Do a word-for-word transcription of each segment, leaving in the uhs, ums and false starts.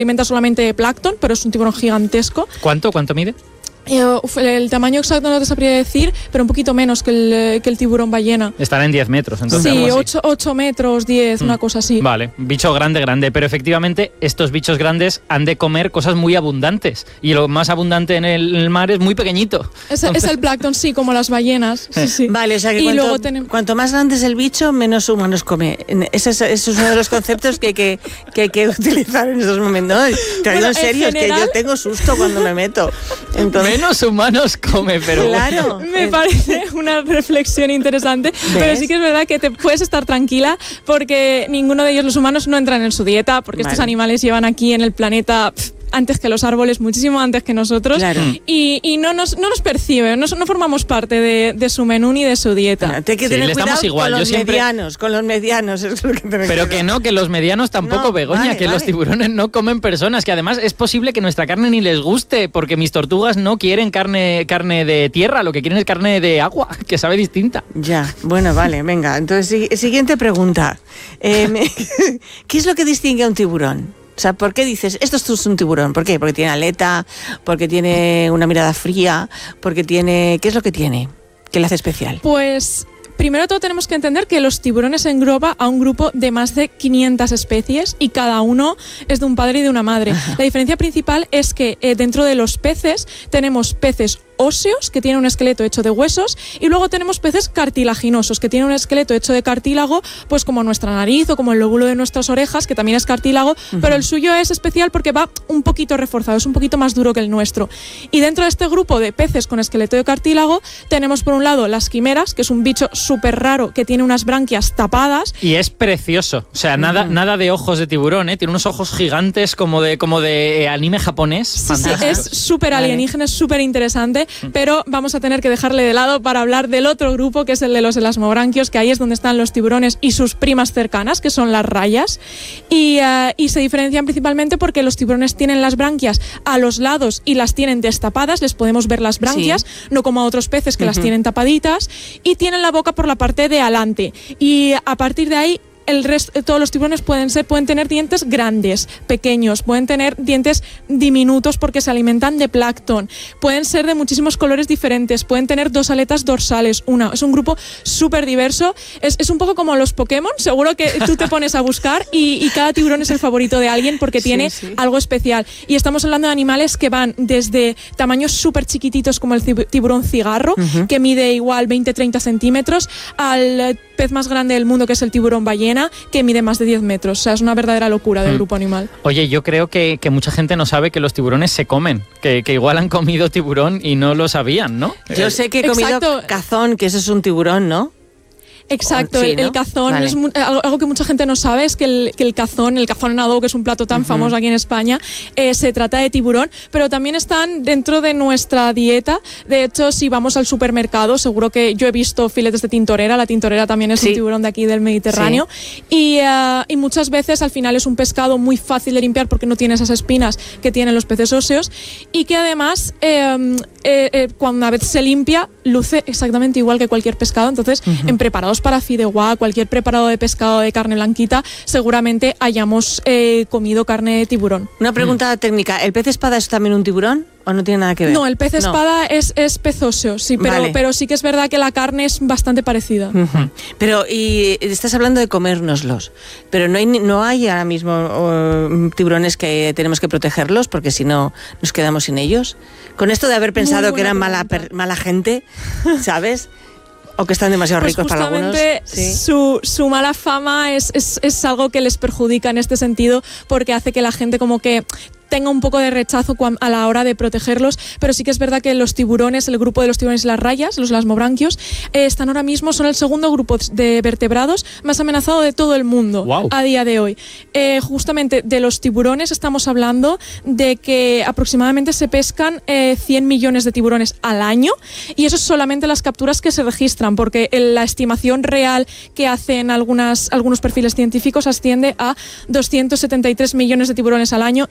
alimenta solamente de plancton, pero es un tiburón gigantesco. ¿Cuánto? ¿Cuánto mide? Eh, el tamaño exacto no te sabría decir, pero un poquito menos que el, que el tiburón ballena. Estará en diez metros, entonces. Sí, ocho metros, diez, mm. una cosa así. Vale, bicho grande, grande. Pero efectivamente, estos bichos grandes han de comer cosas muy abundantes. Y lo más abundante en el, en el mar es muy pequeñito. Es, entonces... es el plancton, sí, como las ballenas. Sí, sí. Vale, o sea que y cuanto, luego tenemos... cuanto más grande es el bicho, menos humanos come. Ese es, ese es uno de los conceptos que hay que, que, hay que utilizar en estos momentos. No, te digo bueno, en serio, en general... es que yo tengo susto cuando me meto. Entonces... Menos humanos come, pero claro. Bueno. Me parece una reflexión interesante, ¿ves? Pero sí que es verdad que te puedes estar tranquila porque ninguno de ellos, los humanos, no entran en su dieta, porque vale. estos animales llevan aquí en el planeta pff, antes que los árboles, muchísimo antes que nosotros, claro. y, y no, nos, no nos perciben, no, no formamos parte de, de su menú ni de su dieta. Claro, hay que tener sí, cuidado igual. con Yo los siempre... medianos, con los medianos. Es lo que Pero que, que no, que los medianos tampoco, no, Begoña, vale, que vale. los tiburones no comen personas, que además es posible que nuestra carne ni les guste, porque mis tortugas no quieren carne, carne de tierra, lo que quieren es carne de agua, que sabe distinta. Ya, bueno, vale, venga. Entonces, siguiente pregunta. Eh, ¿Qué es lo que distingue a un tiburón? O sea, ¿por qué dices, esto es un tiburón? ¿Por qué? Porque tiene aleta, porque tiene una mirada fría, porque tiene... ¿Qué es lo que tiene? ¿Qué le hace especial? Pues... Primero de todo tenemos que entender que los tiburones engloba a un grupo de más de quinientas especies y cada uno es de un padre y de una madre. Ajá. La diferencia principal es que eh, dentro de los peces tenemos peces óseos, que tienen un esqueleto hecho de huesos, y luego tenemos peces cartilaginosos, que tienen un esqueleto hecho de cartílago, pues como nuestra nariz o como el lóbulo de nuestras orejas, que también es cartílago, uh-huh. pero el suyo es especial porque va un poquito reforzado, es un poquito más duro que el nuestro. Y dentro de este grupo de peces con esqueleto de cartílago tenemos por un lado las quimeras, que es un bicho súper raro que tiene unas branquias tapadas. Y es precioso, o sea, nada, uh-huh. nada de ojos de tiburón, ¿eh? Tiene unos ojos gigantes como de, como de anime japonés. Sí, sí, es súper alienígena, es súper interesante. Pero vamos a tener que dejarle de lado para hablar del otro grupo, que es el de los elasmobranquios, que ahí es donde están los tiburones y sus primas cercanas, que son las rayas. Y, uh, y se diferencian principalmente porque los tiburones tienen las branquias a los lados y las tienen destapadas, les podemos ver las branquias, sí. no como a otros peces que uh-huh. las tienen tapaditas, y tienen la boca por la parte de adelante. Y a partir de ahí, el resto, todos los tiburones pueden ser, pueden tener dientes grandes, pequeños, pueden tener dientes diminutos porque se alimentan de plancton, pueden ser de muchísimos colores diferentes, pueden tener dos aletas dorsales, una. Es un grupo súper diverso, es, es un poco como los Pokémon, seguro que tú te pones a buscar y, y cada tiburón es el favorito de alguien porque tiene sí, sí. algo especial. Y estamos hablando de animales que van desde tamaños súper chiquititos como el tiburón cigarro, uh-huh. que mide igual veinte a treinta centímetros, al pez más grande del mundo que es el tiburón ballena, que mide más de diez metros. O sea, es una verdadera locura del mm. grupo animal. Oye, yo creo que, que mucha gente no sabe que los tiburones se comen, que, que igual han comido tiburón y no lo sabían, ¿no? Yo sé que he comido Exacto. cazón, que eso es un tiburón, ¿no? Exacto, sí, el, ¿no? el cazón vale. es mu- algo, algo que mucha gente no sabe, es que el, que el cazón, el cazón en adobo, que es un plato tan uh-huh. famoso aquí en España, eh, se trata de tiburón, pero también están dentro de nuestra dieta. De hecho, si vamos al supermercado, seguro que yo he visto filetes de tintorera, la tintorera también es sí. un tiburón de aquí del Mediterráneo, sí. y, uh, y muchas veces al final es un pescado muy fácil de limpiar porque no tiene esas espinas que tienen los peces óseos, y que además eh, eh, eh, cuando una vez se limpia luce exactamente igual que cualquier pescado. Entonces uh-huh. en preparados para fideuá, cualquier preparado de pescado de carne blanquita, seguramente hayamos eh, comido carne de tiburón. Una pregunta uh-huh. técnica, ¿el pez espada es también un tiburón o no tiene nada que ver? No, el pez espada no. es, es pez óseo, sí, pero, vale. pero sí que es verdad que la carne es bastante parecida. Uh-huh. Pero, y estás hablando de comérnoslos, pero no hay, no hay ahora mismo uh, tiburones que tenemos que protegerlos porque si no nos quedamos sin ellos. Con esto de haber pensado que eran mala, per, mala gente, ¿sabes? O que están demasiado pues ricos para algunos. ¿Sí? Su, su mala fama es, es, es algo que les perjudica en este sentido, porque hace que la gente como que tenga un poco de rechazo a la hora de protegerlos, pero sí que es verdad que los tiburones, el grupo de los tiburones y las rayas, los elasmobranquios, eh, están ahora mismo, son el segundo grupo de vertebrados más amenazado de todo el mundo wow. a día de hoy. Eh, justamente de los tiburones estamos hablando de que aproximadamente se pescan eh, cien millones de tiburones al año, y eso es solamente las capturas que se registran, porque la estimación real que hacen algunas, algunos perfiles científicos asciende a doscientos setenta y tres millones de tiburones al año, y para poder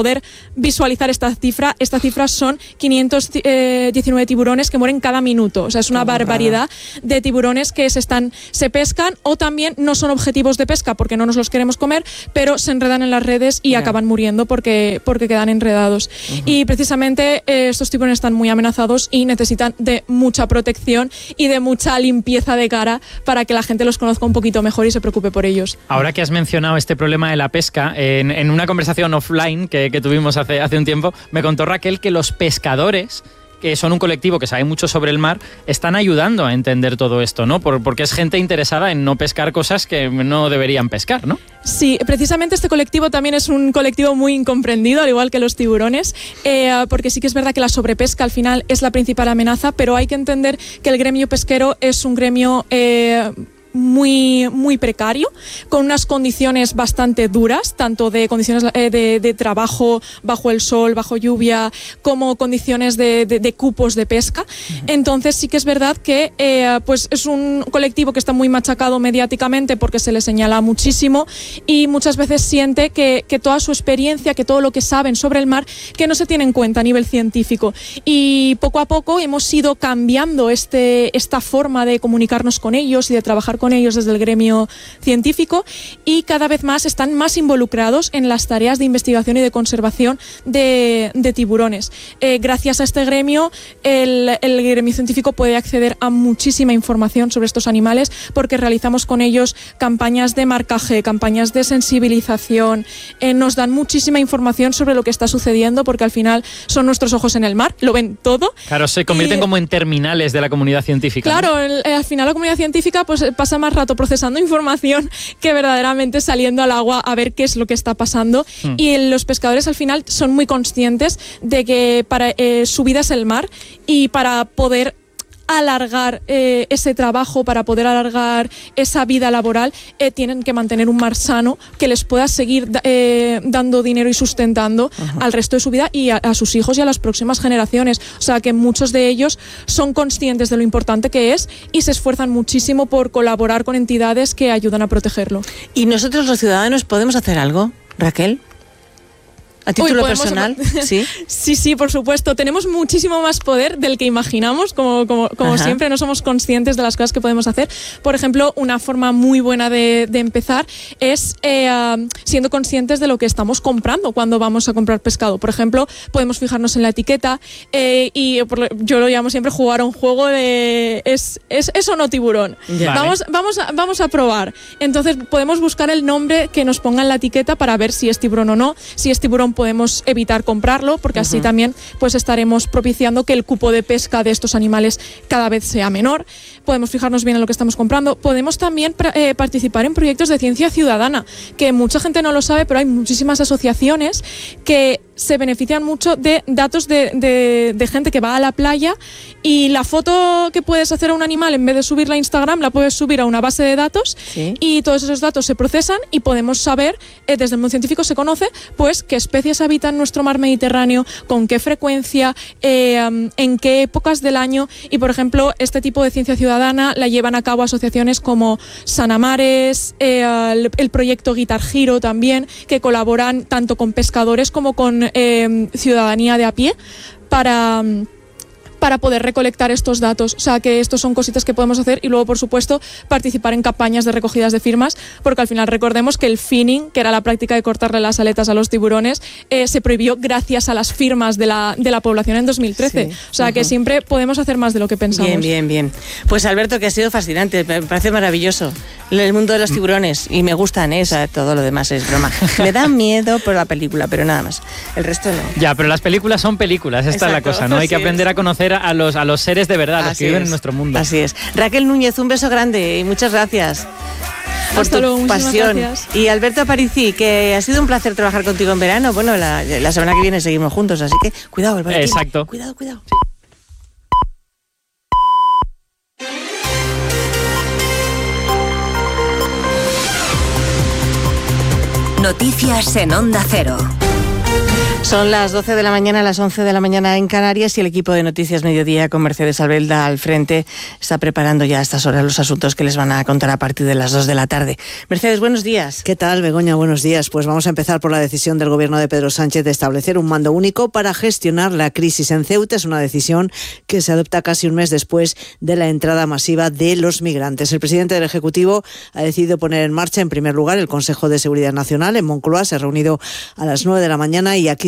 poder visualizar esta cifra, esta cifra son quinientos diecinueve tiburones que mueren cada minuto. O sea, es una oh, barbaridad claro. de tiburones que se están se pescan o también no son objetivos de pesca porque no nos los queremos comer, pero se enredan en las redes y yeah. acaban muriendo porque, porque quedan enredados. Uh-huh. Y precisamente eh, estos tiburones están muy amenazados y necesitan de mucha protección y de mucha limpieza de cara para que la gente los conozca un poquito mejor y se preocupe por ellos. Ahora que has mencionado este problema de la pesca, en, en una conversación offline que, que tuvimos hace, hace un tiempo, me contó Raquel que los pescadores, que son un colectivo que sabe mucho sobre el mar, están ayudando a entender todo esto, ¿no? Por, porque es gente interesada en no pescar cosas que no deberían pescar, ¿no? Sí, precisamente este colectivo también es un colectivo muy incomprendido, al igual que los tiburones, eh, porque sí que es verdad que la sobrepesca al final es la principal amenaza, pero hay que entender que el gremio pesquero es un gremio Eh, muy muy precario, con unas condiciones bastante duras, tanto de condiciones eh, de, de trabajo bajo el sol, bajo lluvia, como condiciones de, de, de cupos de pesca. Uh-huh. Entonces sí que es verdad que eh, pues es un colectivo que está muy machacado mediáticamente porque se le señala muchísimo y muchas veces siente que, que toda su experiencia, que todo lo que saben sobre el mar, que no se tiene en cuenta a nivel científico. Y poco a poco hemos ido cambiando este, esta forma de comunicarnos con ellos y de trabajar con ellos desde el gremio científico y cada vez más están más involucrados en las tareas de investigación y de conservación de, de tiburones. Eh, gracias a este gremio, el, el gremio científico puede acceder a muchísima información sobre estos animales porque realizamos con ellos campañas de marcaje, campañas de sensibilización, eh, nos dan muchísima información sobre lo que está sucediendo porque al final son nuestros ojos en el mar, lo ven todo. Claro, se convierten y, como en terminales de la comunidad científica. Claro, ¿no? el, al final la comunidad científica pues pasa más rato procesando información que verdaderamente saliendo al agua a ver qué es lo que está pasando. Hmm. Y los pescadores al final son muy conscientes de que para eh, su vida es el mar y para poder alargar eh, ese trabajo, para poder alargar esa vida laboral, eh, tienen que mantener un mar sano que les pueda seguir eh, dando dinero y sustentando Ajá. al resto de su vida y a, a sus hijos y a las próximas generaciones. O sea que muchos de ellos son conscientes de lo importante que es y se esfuerzan muchísimo por colaborar con entidades que ayudan a protegerlo. ¿Y nosotros los ciudadanos podemos hacer algo, Raquel? ¿A título Uy, personal? ¿Sí? sí, sí, por supuesto. Tenemos muchísimo más poder del que imaginamos, como, como, como siempre, no somos conscientes de las cosas que podemos hacer. Por ejemplo, una forma muy buena de, de empezar es eh, uh, siendo conscientes de lo que estamos comprando cuando vamos a comprar pescado. Por ejemplo, podemos fijarnos en la etiqueta eh, y por lo, yo lo llamo siempre jugar a un juego de ¿es, es, es o no tiburón? Vale. Vamos, vamos, a, vamos a probar. Entonces podemos buscar el nombre que nos ponga en la etiqueta para ver si es tiburón o no. Si es tiburón podemos evitar comprarlo porque uh-huh. así también pues estaremos propiciando que el cupo de pesca de estos animales cada vez sea menor. Podemos fijarnos bien en lo que estamos comprando. Podemos también eh, participar en proyectos de ciencia ciudadana, que mucha gente no lo sabe, pero hay muchísimas asociaciones que se benefician mucho de datos de, de, de gente que va a la playa y la foto que puedes hacer a un animal, en vez de subirla a Instagram, la puedes subir a una base de datos ¿Sí? y todos esos datos se procesan y podemos saber, eh, desde el mundo científico se conoce, pues qué especies habitan nuestro mar Mediterráneo, con qué frecuencia, eh, um, en qué épocas del año y, por ejemplo, este tipo de ciencia ciudadana la llevan a cabo asociaciones como Sanamares, eh, el, el proyecto Guitar Hero también, que colaboran tanto con pescadores como con Eh, ciudadanía de a pie para, para poder recolectar estos datos. O sea, que estos son cositas que podemos hacer y luego, por supuesto, participar en campañas de recogidas de firmas, porque al final recordemos que el finning, que era la práctica de cortarle las aletas a los tiburones, eh, se prohibió gracias a las firmas de la, de la población en dos mil trece. Sí. O sea, uh-huh. que siempre podemos hacer más de lo que pensamos. Bien, bien, bien. Pues Alberto, que ha sido fascinante, me parece maravilloso el mundo de los tiburones y me gustan, ¿eh? O sea, todo lo demás es broma. Me da miedo por la película, pero nada más. El resto no. Ya, pero las películas son películas, esta Exacto, es la cosa, ¿no? Hay que aprender es. a conocer a los, a los seres de verdad, a los que viven es. en nuestro mundo. Así es. Raquel Núñez, un beso grande y muchas gracias por Hasta tu luego, pasión. Gracias. Y Alberto Aparici, que ha sido un placer trabajar contigo en verano. Bueno, la, la semana que viene seguimos juntos, así que cuidado, Alberto. Exacto. Cuidado, cuidado. Sí. Noticias en Onda Cero. Son las doce de la mañana, las once de la mañana en Canarias, y el equipo de Noticias Mediodía con Mercedes Albelda al frente está preparando ya a estas horas los asuntos que les van a contar a partir de las dos de la tarde. Mercedes, buenos días. ¿Qué tal, Begoña? Buenos días. Pues vamos a empezar por la decisión del gobierno de Pedro Sánchez de establecer un mando único para gestionar la crisis en Ceuta. Es una decisión que se adopta casi un mes después de la entrada masiva de los migrantes. El presidente del Ejecutivo ha decidido poner en marcha, en primer lugar, el Consejo de Seguridad Nacional en Moncloa. Se ha reunido a las nueve de la mañana y aquí